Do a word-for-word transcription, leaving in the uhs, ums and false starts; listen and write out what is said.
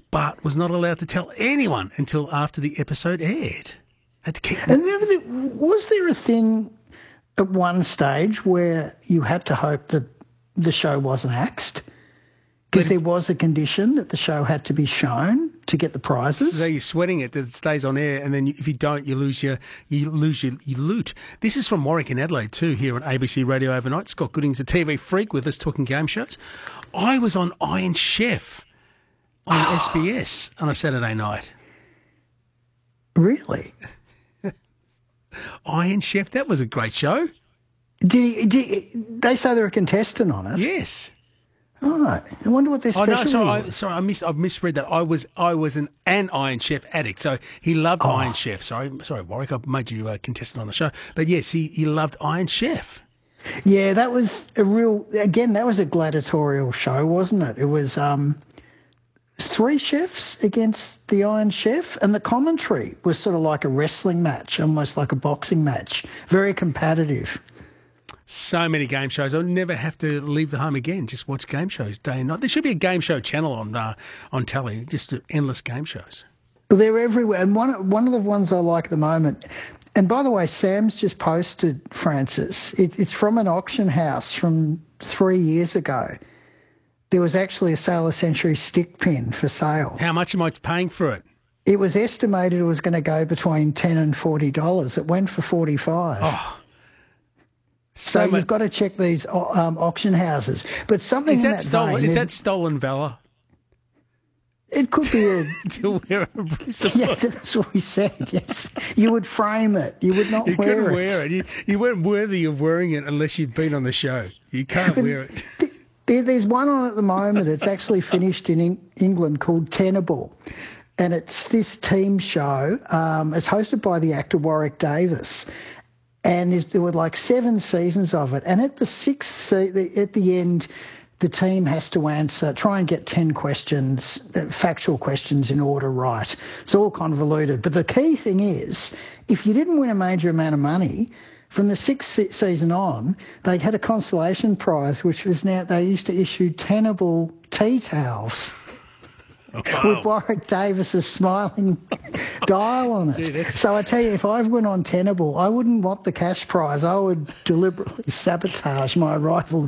but was not allowed to tell anyone until after the episode aired. Had to keep. And there, was there a thing at one stage where you had to hope that the show wasn't axed? Because there was a condition that the show had to be shown to get the prizes. So you're sweating it that it stays on air, and then if you don't, you lose your you lose your, your loot. This is from Warwick in Adelaide too, here on A B C Radio Overnight. Scott Gooding's a T V freak with us talking game shows. I was on Iron Chef on S B S on a Saturday night. Really? Iron Chef, that was a great show. Did, he, did he, they say they're a contestant on it? Yes. Oh, I wonder what their Oh special no, sorry, I, was. sorry, I mis- I've misread that. I was I was an, an Iron Chef addict, so he loved Oh. Iron Chef. Sorry, sorry, Warwick, I made you a contestant on the show, but yes, he, he loved Iron Chef. Yeah, that was a real, again, that was a gladiatorial show, wasn't it? It was um, three chefs against the Iron Chef, and the commentary was sort of like a wrestling match, almost like a boxing match. Very competitive. So many game shows. I'll never have to leave the home again. Just watch game shows day and night. There should be a game show channel on uh, on telly, just endless game shows. They're everywhere, and one one of the ones I like at the moment. And by the way, Sam's just posted, Francis. It, it's from an auction house from three years ago. There was actually a Sailor Century stick pin for sale. How much am I paying for it? It was estimated it was going to go between ten and forty dollars. It went for forty five. Oh. So, So you've much- got to check these um, auction houses. But something Is in that that stolen? vein Is is- that stolen valor? it could be a To wear a Bruce yeah, that's what we said. Yes, you would frame it. You would not You wear couldn't it. wear it. You, you weren't worthy of wearing it unless you'd been on the show. You can't wear it. There, there's one on at the moment. It's actually finished in Eng- England called Tenable, and it's this team show. Um, it's hosted by the actor Warwick Davis, and there's, there were like seven seasons of it. And at the sixth, se- the, at the end, the team has to answer, try and get ten questions, uh, factual questions in order right. It's all convoluted. But the key thing is, if you didn't win a major amount of money, from the sixth se- season on, they had a consolation prize, which was now, they used to issue Tenable tea towels. With Warwick Davis's smiling dial on it. Gee, so I tell you, if I went on Tenable, I wouldn't want the cash prize. I would deliberately sabotage my rival